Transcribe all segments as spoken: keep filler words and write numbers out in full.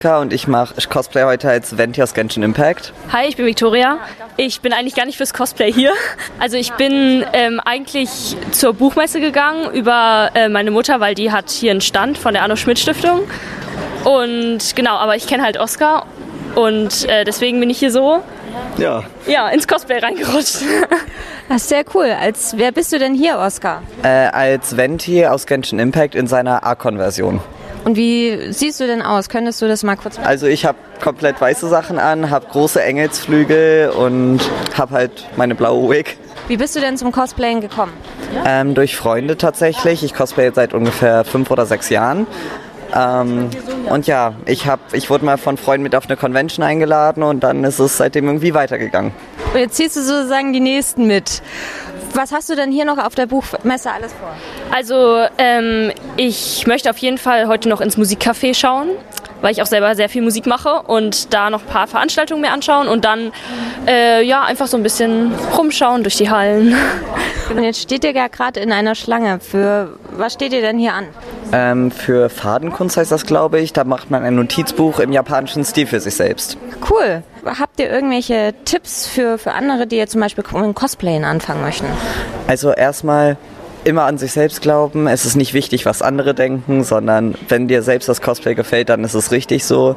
Und ich mache Cosplay heute als Venti aus Genshin Impact. Hi, ich bin Victoria. Ich bin eigentlich gar nicht fürs Cosplay hier. Also ich bin ähm, eigentlich zur Buchmesse gegangen über äh, meine Mutter, weil die hat hier einen Stand von der Arno Schmidt Stiftung. Und genau, aber ich kenne halt Oskar und äh, deswegen bin ich hier so ja. Ja, ins Cosplay reingerutscht. Das ist sehr cool. Als wer bist du denn hier, Oskar? Äh, als Venti aus Genshin Impact in seiner Archon-Version. Und wie siehst du denn aus? Könntest du das mal kurz machen? Also ich habe komplett weiße Sachen an, habe große Engelsflügel und habe halt meine blaue Wig. Wie bist du denn zum Cosplayen gekommen? Ähm, durch Freunde tatsächlich. Ich cosplaye seit ungefähr fünf oder sechs Jahren. Ähm, und ja, ich, hab, ich wurde mal von Freunden mit auf eine Convention eingeladen und dann ist es seitdem irgendwie weitergegangen. Und jetzt ziehst du sozusagen die Nächsten mit. Was hast du denn hier noch auf der Buchmesse alles vor? Also ähm, ich möchte auf jeden Fall heute noch ins Musikcafé schauen, weil ich auch selber sehr viel Musik mache und da noch ein paar Veranstaltungen mir anschauen und dann äh, ja einfach so ein bisschen rumschauen durch die Hallen. Und jetzt steht ihr ja gerade in einer Schlange. Für was steht ihr denn hier an? Ähm, für Fadenkunst heißt das, glaube ich. Da macht man ein Notizbuch im japanischen Stil für sich selbst. Cool. Habt ihr irgendwelche Tipps für, für andere, die jetzt zum Beispiel mit Cosplayen anfangen möchten? Also erstmal immer an sich selbst glauben. Es ist nicht wichtig, was andere denken, sondern wenn dir selbst das Cosplay gefällt, dann ist es richtig so.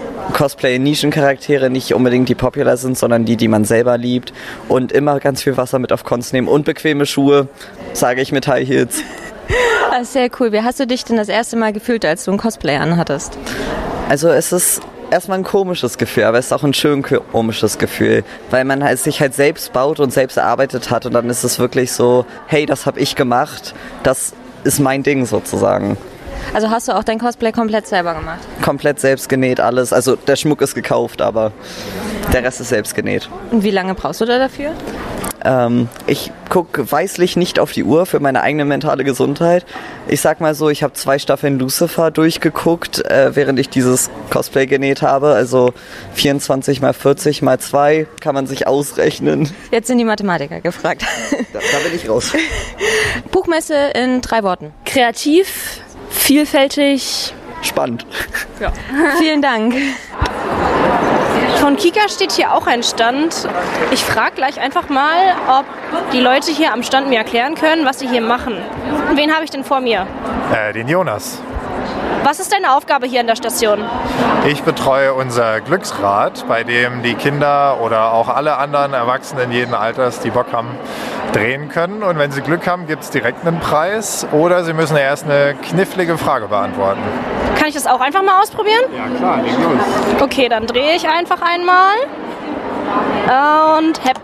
Cosplay-Nischencharaktere nicht unbedingt die popular sind, sondern die, die man selber liebt. Und immer ganz viel Wasser mit auf Cons nehmen und bequeme Schuhe, sage ich mit High Heels. Das ist sehr cool. Wie hast du dich denn das erste Mal gefühlt, als du ein Cosplay anhattest? Also es ist erstmal ein komisches Gefühl, aber es ist auch ein schön komisches Gefühl, weil man es sich halt selbst baut und selbst erarbeitet hat und dann ist es wirklich so, hey, das habe ich gemacht, das ist mein Ding sozusagen. Also hast du auch dein Cosplay komplett selber gemacht? Komplett selbst genäht, alles. Also der Schmuck ist gekauft, aber der Rest ist selbst genäht. Und wie lange brauchst du da dafür? Ähm, ich gucke weislich nicht auf die Uhr für meine eigene mentale Gesundheit. Ich sag mal so, ich habe zwei Staffeln Lucifer durchgeguckt, äh, während ich dieses Cosplay genäht habe. Also vierundzwanzig mal vierzig mal zwei kann man sich ausrechnen. Jetzt sind die Mathematiker gefragt. Da, da bin ich raus. Buchmesse in drei Worten. Kreativ, vielfältig, spannend. Ja. Vielen Dank. Von Kika steht hier auch ein Stand. Ich frage gleich einfach mal, ob die Leute hier am Stand mir erklären können, was sie hier machen. Wen habe ich denn vor mir? Äh, den Jonas. Was ist deine Aufgabe hier in der Station? Ich betreue unser Glücksrad, bei dem die Kinder oder auch alle anderen Erwachsenen jeden Alters, die Bock haben, drehen können. Und wenn sie Glück haben, gibt es direkt einen Preis oder sie müssen erst eine knifflige Frage beantworten. Kann ich das auch einfach mal ausprobieren? Ja klar, leg los. Okay, dann drehe ich einfach einmal und hepp.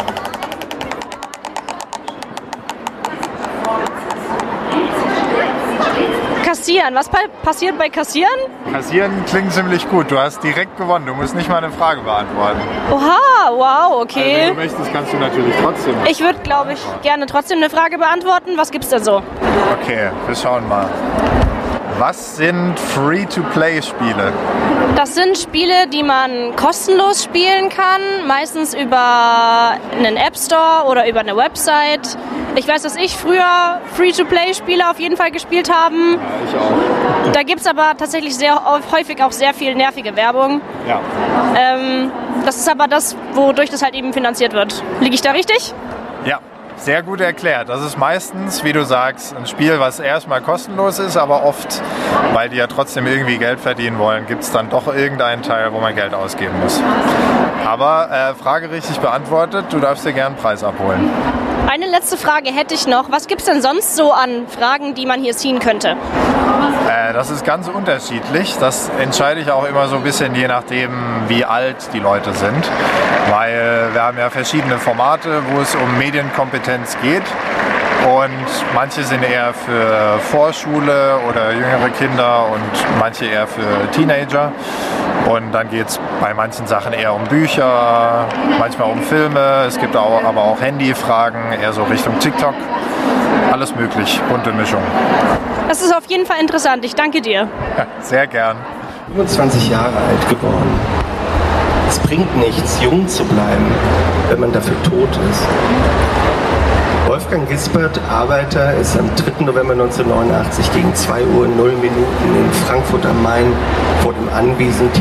Kassieren. Was passiert bei Kassieren? Kassieren klingt ziemlich gut. Du hast direkt gewonnen. Du musst nicht mal eine Frage beantworten. Oha, wow, okay. Also, wenn du möchtest, kannst du natürlich trotzdem. Ich würde, glaube ich, gerne trotzdem eine Frage beantworten. Was gibt's denn so? Okay, wir schauen mal. Was sind Free-to-Play-Spiele? Das sind Spiele, die man kostenlos spielen kann, meistens über einen App Store oder über eine Website. Ich weiß, dass ich früher Free-to-Play-Spiele auf jeden Fall gespielt habe. Ja, ich auch. Da gibt es aber tatsächlich sehr häufig auch sehr viel nervige Werbung. Ja. Ähm, das ist aber das, wodurch das halt eben finanziert wird. Liege ich da richtig? Ja. Sehr gut erklärt. Das ist meistens, wie du sagst, ein Spiel, was erstmal kostenlos ist, aber oft, weil die ja trotzdem irgendwie Geld verdienen wollen, gibt es dann doch irgendeinen Teil, wo man Geld ausgeben muss. Aber äh, Frage richtig beantwortet, du darfst dir gerne einen Preis abholen. Eine letzte Frage hätte ich noch. Was gibt es denn sonst so an Fragen, die man hier ziehen könnte? Äh, das ist ganz unterschiedlich. Das entscheide ich auch immer so ein bisschen je nachdem, wie alt die Leute sind. Weil wir haben ja verschiedene Formate, wo es um Medienkompetenz geht. Und manche sind eher für Vorschule oder jüngere Kinder und manche eher für Teenager. Und dann geht es bei manchen Sachen eher um Bücher, manchmal um Filme. Es gibt auch, aber auch Handyfragen, eher so Richtung TikTok. Alles möglich, bunte Mischung. Das ist auf jeden Fall interessant. Ich danke dir. Ja, sehr gern. fünfundzwanzig Jahre alt geworden. Es bringt nichts, jung zu bleiben, wenn man dafür tot ist. Wolfgang Gisbert, Arbeiter, ist am dritten November neunzehnhundertneunundachtzig gegen zwei Uhr null Minuten in Frankfurt am Main vor dem Anwesen